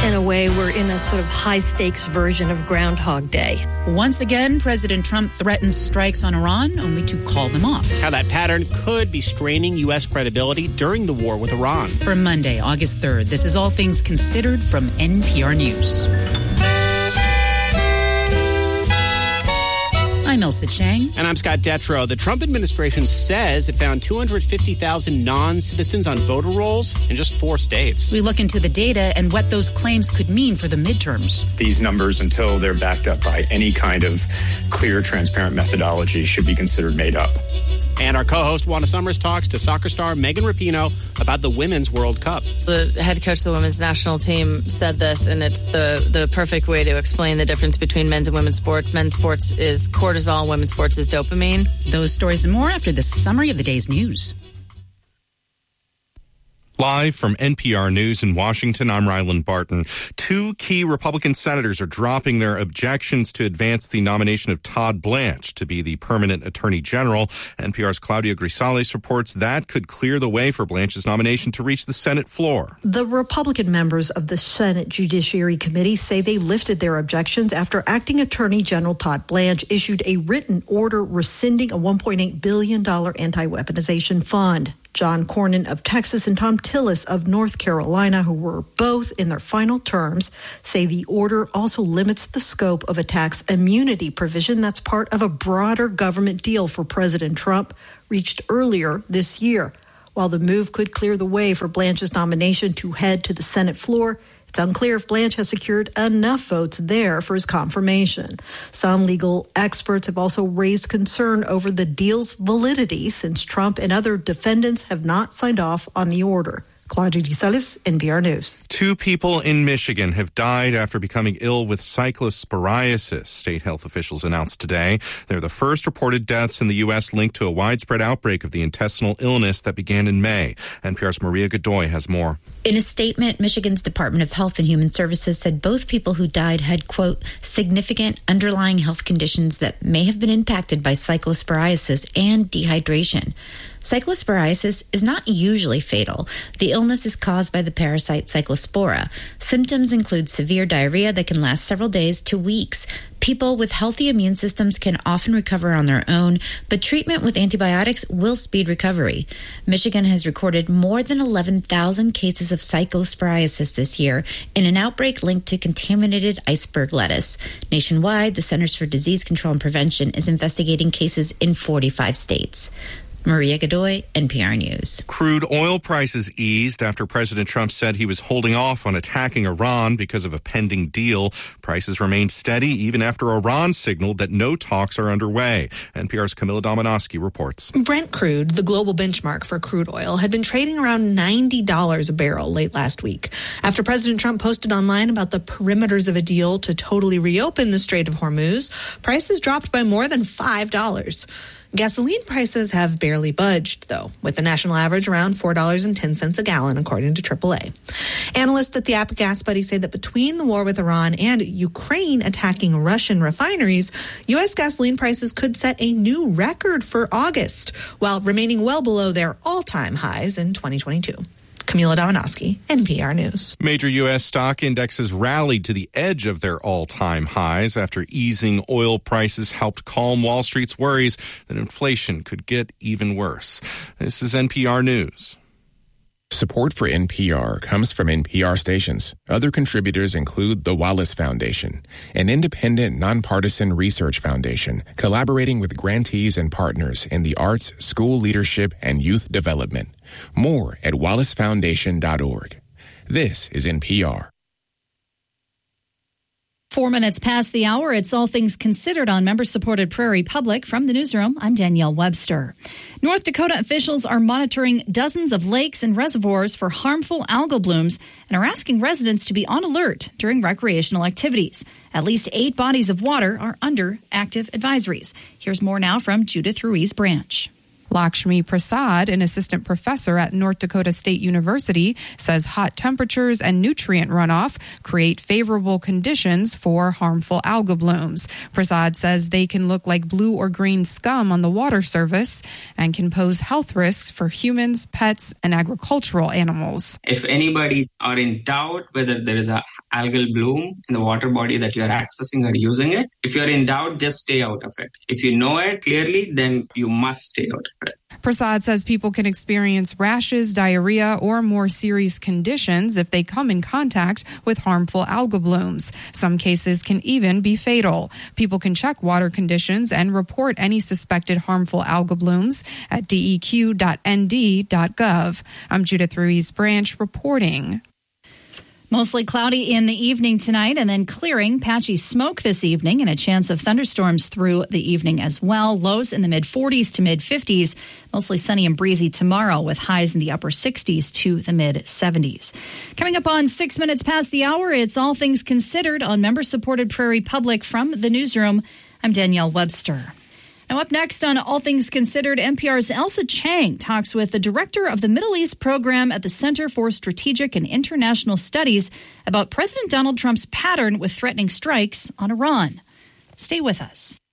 In a way, we're in a sort of high-stakes version of Groundhog Day. Once again, President Trump threatens strikes on Iran, only to call them off. How that pattern could be straining U.S. credibility during the war with Iran. For Monday, August 3rd, this is All Things Considered from NPR News. I'm Elsa Chang. And I'm Scott Detrow. The Trump administration says it found 250,000 non-citizens on voter rolls in just 4 states. We look into the data and what those claims could mean for the midterms. These numbers, until they're backed up by any kind of clear, transparent methodology, should be considered made up. And our co-host, Wanda Summers, talks to soccer star Megan Rapinoe about the Women's World Cup. The head coach of the women's national team said this, and it's the perfect way to explain the difference between men's and women's sports. Men's sports is cortisol, women's sports is dopamine. Those stories and more after the summary of the day's news. Live from NPR News in Washington, I'm Ryland Barton. 2 key Republican senators are dropping their objections to advance the nomination of Todd Blanche to be the permanent attorney general. NPR's Claudia Grisales reports that could clear the way for Blanche's nomination to reach the Senate floor. The Republican members of the Senate Judiciary Committee say they lifted their objections after Acting Attorney General Todd Blanche issued a written order rescinding a $1.8 billion anti-weaponization fund. John Cornyn of Texas and Tom Tillis of North Carolina, who were both in their final terms, say the order also limits the scope of a tax immunity provision that's part of a broader government deal for President Trump reached earlier this year. While the move could clear the way for Blanche's nomination to head to the Senate floor, it's unclear if Blanche has secured enough votes there for his confirmation. Some legal experts have also raised concern over the deal's validity since Trump and other defendants have not signed off on the order. Claudia Grisales, NPR News. 2 people in Michigan have died after becoming ill with cyclosporiasis, state health officials announced today. They're the first reported deaths in the U.S. linked to a widespread outbreak of the intestinal illness that began in May. NPR's Maria Godoy has more. In a statement, Michigan's Department of Health and Human Services said both people who died had, quote, significant underlying health conditions that may have been impacted by cyclosporiasis and dehydration. Cyclosporiasis is not usually fatal. The illness is caused by the parasite Cyclospora. Symptoms include severe diarrhea that can last several days to weeks. People with healthy immune systems can often recover on their own, but treatment with antibiotics will speed recovery. Michigan has recorded more than 11,000 cases of cyclosporiasis this year in an outbreak linked to contaminated iceberg lettuce. Nationwide, the Centers for Disease Control and Prevention is investigating cases in 45 states. Maria Godoy, NPR News. Crude oil prices eased after President Trump said he was holding off on attacking Iran because of a pending deal. Prices remained steady even after Iran signaled that no talks are underway. NPR's Camilla Dominowski reports. Brent crude, the global benchmark for crude oil, had been trading around $90 a barrel late last week. After President Trump posted online about the perimeters of a deal to totally reopen the Strait of Hormuz, prices dropped by more than $5. Gasoline prices have barely budged, though, with the national average around $4.10 a gallon, according to AAA. Analysts at the App Gas Buddy say that between the war with Iran and Ukraine attacking Russian refineries, U.S. gasoline prices could set a new record for August, while remaining well below their all-time highs in 2022. Camila Dominowski, NPR News. Major U.S. stock indexes rallied to the edge of their all-time highs after easing oil prices helped calm Wall Street's worries that inflation could get even worse. This is NPR News. Support for NPR comes from NPR stations. Other contributors include the Wallace Foundation, an independent, nonpartisan research foundation collaborating with grantees and partners in the arts, school leadership, and youth development. More at wallacefoundation.org. This is NPR. 4 minutes past the hour, it's All Things Considered on member-supported Prairie Public. From the newsroom, I'm Danielle Webster. North Dakota officials are monitoring dozens of lakes and reservoirs for harmful algal blooms and are asking residents to be on alert during recreational activities. At least 8 bodies of water are under active advisories. Here's more now from Judith Ruiz Branch. Lakshmi Prasad, an assistant professor at North Dakota State University, says hot temperatures and nutrient runoff create favorable conditions for harmful algal blooms. Prasad says they can look like blue or green scum on the water surface and can pose health risks for humans, pets, and agricultural animals. If anybody are in doubt whether there is a algal bloom in the water body that you are accessing or using it, if you're in doubt, just stay out of it. If you know it clearly, then you must stay out of it. Prasad says people can experience rashes, diarrhea, or more serious conditions if they come in contact with harmful algal blooms. Some cases can even be fatal. People can check water conditions and report any suspected harmful algal blooms at deq.nd.gov. I'm Judith Ruiz Branch reporting. Mostly cloudy in the evening tonight and then clearing. Patchy smoke this evening and a chance of thunderstorms through the evening as well. Lows in the mid-40s to mid-50s. Mostly sunny and breezy tomorrow with highs in the upper 60s to the mid-70s. Coming up on 6 minutes past the hour, it's All Things Considered on member-supported Prairie Public from the newsroom. I'm Danielle Webster. Now up next on All Things Considered, NPR's Elsa Chang talks with the director of the Middle East program at the Center for Strategic and International Studies about President Donald Trump's pattern with threatening strikes on Iran. Stay with us.